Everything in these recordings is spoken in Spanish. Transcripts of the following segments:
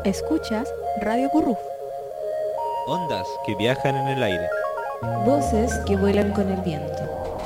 Escuchas Radio Curruf. Ondas que viajan en el aire. Voces que vuelan con el viento.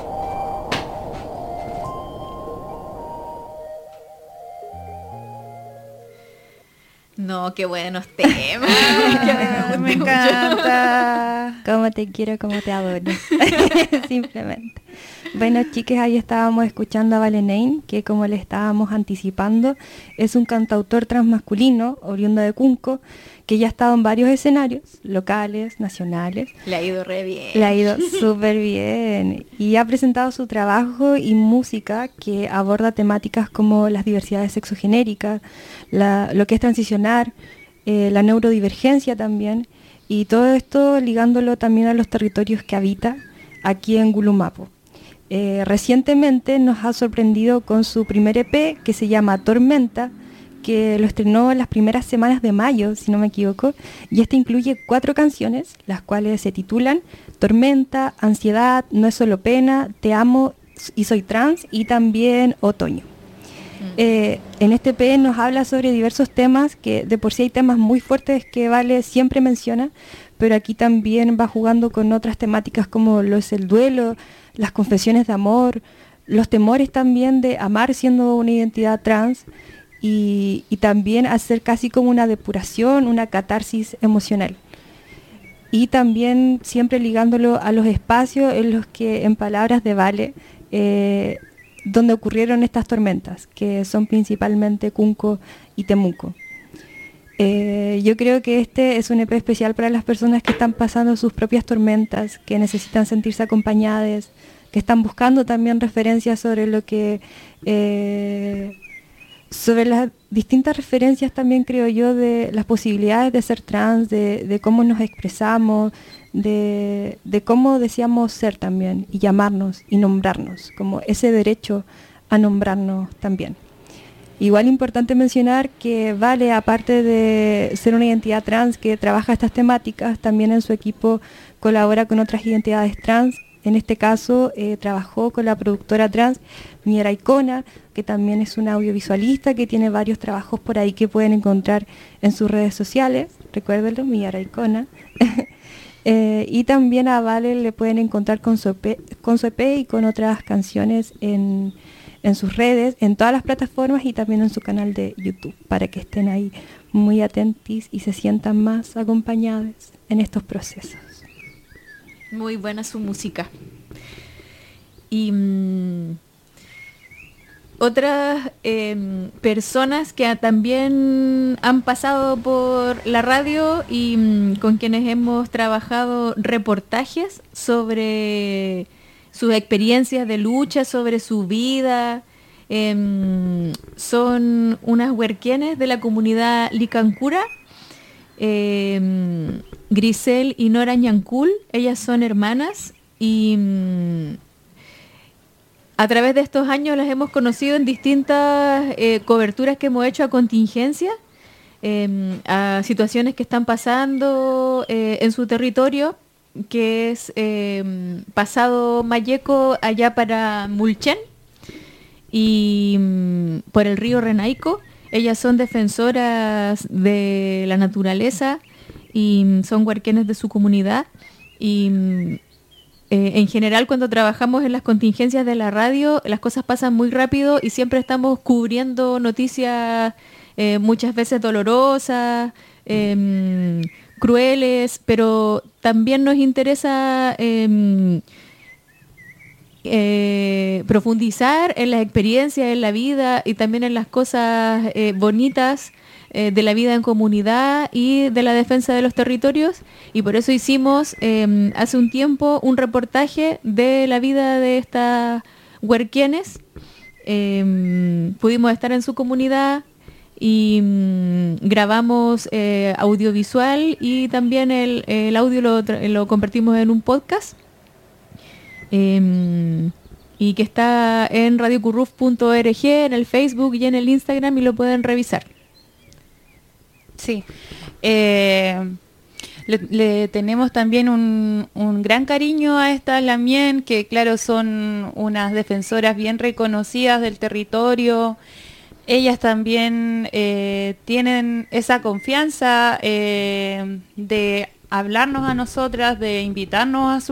No, qué buenos temas. Me encanta. Cómo te quiero, cómo te adoro. Simplemente. Bueno, chicas, ahí estábamos escuchando a Valenain, que como le estábamos anticipando, es un cantautor transmasculino, oriundo de Cunco, que ya ha estado en varios escenarios, locales, nacionales. Le ha ido re bien. Le ha ido súper bien. Y ha presentado su trabajo y música que aborda temáticas como las diversidades sexogenéricas, lo que es transicionar, la neurodivergencia también, y todo esto ligándolo también a los territorios que habita aquí en Gulumapo. Recientemente nos ha sorprendido con su primer EP que se llama Tormenta, que lo estrenó en las primeras semanas de mayo, si no me equivoco, y este incluye 4 canciones, las cuales se titulan Tormenta, Ansiedad, No es solo pena, Te amo y soy trans, y también Otoño. En este EP nos habla sobre diversos temas, que de por sí hay temas muy fuertes que Vale siempre menciona, pero aquí también va jugando con otras temáticas como lo es el duelo, las confesiones de amor, los temores también de amar siendo una identidad trans, y también hacer casi como una depuración, una catarsis emocional. Y también siempre ligándolo a los espacios en los que, en palabras de Vale, donde ocurrieron estas tormentas, que son principalmente Cunco y Temuco. Yo creo que este es un EP especial para las personas que están pasando sus propias tormentas, que necesitan sentirse acompañadas, que están buscando también referencias sobre lo que... sobre las distintas referencias también, creo yo, de las posibilidades de ser trans, de cómo nos expresamos, de cómo deseamos ser también, y llamarnos y nombrarnos, como ese derecho a nombrarnos también. Igual importante mencionar que Vale, aparte de ser una identidad trans que trabaja estas temáticas, también en su equipo colabora con otras identidades trans. En este caso trabajó con la productora trans Miera Icona, que también es una audiovisualista que tiene varios trabajos por ahí que pueden encontrar en sus redes sociales. Recuérdenlo, Miera Icona. Y también a Vale le pueden encontrar con su EP y con otras canciones en sus redes, en todas las plataformas y también en su canal de YouTube, para que estén ahí muy atentos y se sientan más acompañados en estos procesos. Muy buena su música. Y otras personas que también han pasado por la radio y con quienes hemos trabajado reportajes sobre sus experiencias de lucha, sobre su vida, son unas huerquienes de la comunidad Licancura, Grisel y Nora Ñancul. Ellas son hermanas y a través de estos años las hemos conocido en distintas coberturas que hemos hecho a contingencia, a situaciones que están pasando en su territorio, que es pasado Mayeco allá para Mulchen y por el río Renaico. Ellas son defensoras de la naturaleza y son huarquenes de su comunidad. Y en general, cuando trabajamos en las contingencias de la radio, las cosas pasan muy rápido y siempre estamos cubriendo noticias muchas veces dolorosas, crueles, pero también nos interesa profundizar en las experiencias, en la vida y también en las cosas bonitas de la vida en comunidad y de la defensa de los territorios, y por eso hicimos hace un tiempo un reportaje de la vida de estas huerquienes. Pudimos estar en su comunidad y grabamos audiovisual y también el audio lo convertimos en un podcast y que está en radiocurruf.org, en el Facebook y en el Instagram, y lo pueden revisar. Sí, le tenemos también un gran cariño a estas Lamien, que claro, son unas defensoras bien reconocidas del territorio, ellas también tienen esa confianza de hablarnos a nosotras, de invitarnos a su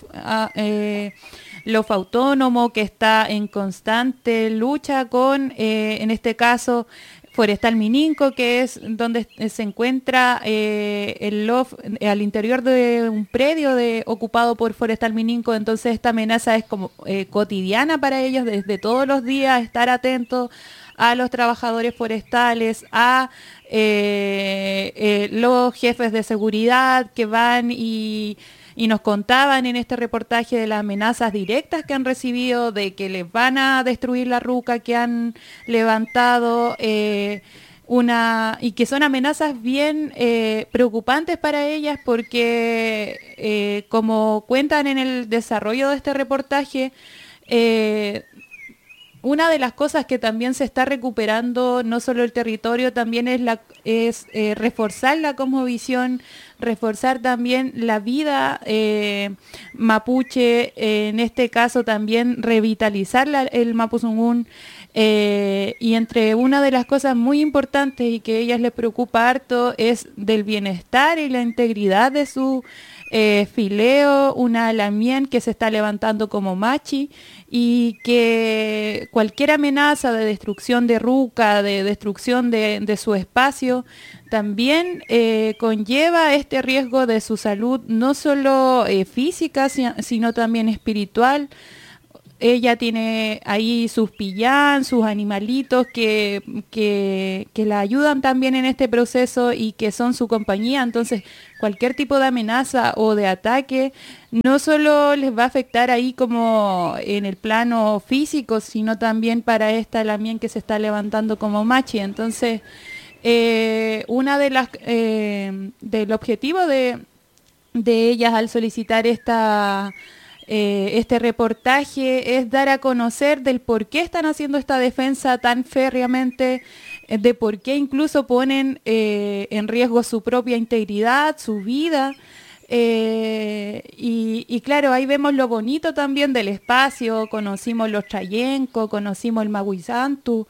LOF autónomo, que está en constante lucha con, en este caso, Forestal Mininco, que es donde se encuentra el LOF al interior de un predio ocupado por Forestal Mininco. Entonces esta amenaza es como cotidiana para ellos, desde todos los días estar atentos a los trabajadores forestales, a los jefes de seguridad que van y nos contaban en este reportaje de las amenazas directas que han recibido, de que les van a destruir la ruca que han levantado, y que son amenazas bien preocupantes para ellas porque, como cuentan en el desarrollo de este reportaje, una de las cosas que también se está recuperando, no solo el territorio, también es reforzar la cosmovisión, reforzar también la vida mapuche, en este caso también revitalizar el Mapuzungún, y entre una de las cosas muy importantes y que a ellas les preocupa harto es del bienestar y la integridad de su fileo, una lamien que se está levantando como machi, y que cualquier amenaza de destrucción de ruca, de destrucción de su espacio, también conlleva este riesgo de su salud, no solo física, sino también espiritual. Ella tiene ahí sus pillán, sus animalitos que la ayudan también en este proceso y que son su compañía. Entonces, cualquier tipo de amenaza o de ataque no solo les va a afectar ahí como en el plano físico, sino también para esta lamien que se está levantando como machi. Entonces, una de las del objetivo de ellas al solicitar este reportaje es dar a conocer del por qué están haciendo esta defensa tan férreamente, de por qué incluso ponen en riesgo su propia integridad, su vida. Y claro, ahí vemos lo bonito también del espacio, conocimos los Chayenco, conocimos el Maguizantu,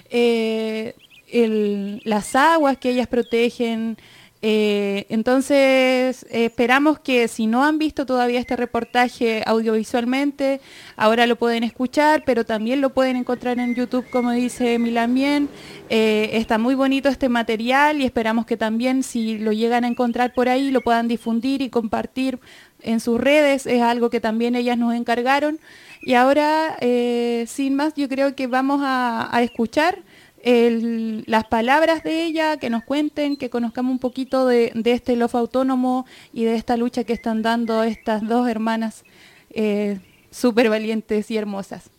las aguas que ellas protegen. Entonces esperamos que si no han visto todavía este reportaje audiovisualmente, ahora lo pueden escuchar, pero también lo pueden encontrar en YouTube, como dice Milamien. Está muy bonito este material y esperamos que también, si lo llegan a encontrar por ahí, lo puedan difundir y compartir en sus redes. Es algo que también ellas nos encargaron. Y ahora, sin más, yo creo que vamos a escuchar las palabras de ella, que nos cuenten, que conozcamos un poquito de este LOF autónomo y de esta lucha que están dando estas dos hermanas súper valientes y hermosas.